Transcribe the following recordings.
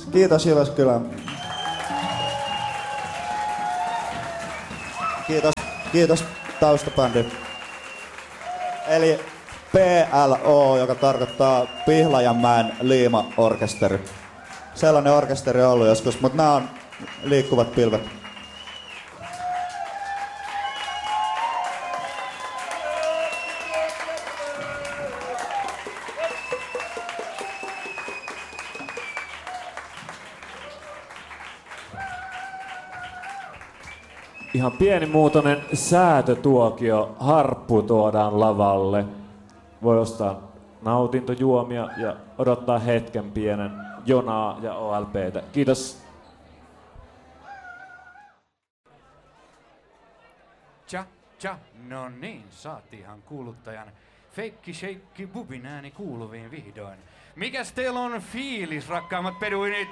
Kiitos Jyväskylä. Kiitos taustabändi. Eli PLO, joka tarkoittaa Pihlajanmäen Liima-orkesteri. Sellainen orkesteri on ollut joskus, mutta nämä on liikkuvat pilvet. Ihan pienimuotoinen säätötuokio, harppu tuodaan lavalle. Voi ostaa nautintojuomia ja odottaa hetken pienen jonaa ja OLPtä. Kiitos. Tja, no niin, saatiinhan kuuluttajan feikki sheikki bubin ääni kuuluviin vihdoin. Mikäs teillä on fiilis, rakkaammat peduinit?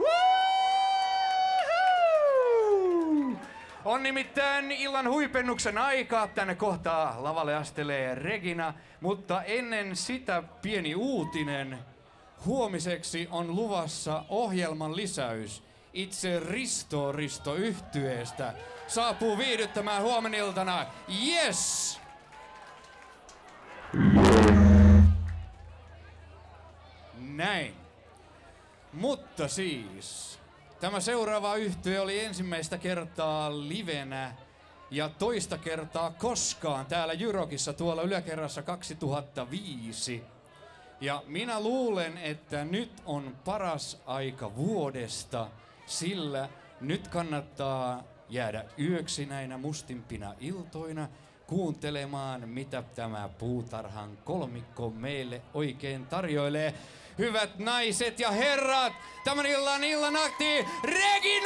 On nimittäin illan huipennuksen aika. Tänne kohtaa lavalle astelee Regina, mutta ennen sitä pieni uutinen. Huomiseksi on luvassa ohjelman lisäys. Itse Risto yhtyeestä saapuu viihdyttämään huomeniltana. Yes! Näin. Mutta siis, tämä seuraava yhtye oli ensimmäistä kertaa livenä ja toista kertaa koskaan täällä Jyrokissa tuolla yläkerrassa 2005. Ja minä luulen, että nyt on paras aika vuodesta, sillä nyt kannattaa jäädä yöksi näinä mustimpina iltoina kuuntelemaan, mitä tämä puutarhan kolmikko meille oikein tarjoilee. Hyvät naiset ja herrat, tämän illan akti, Regina!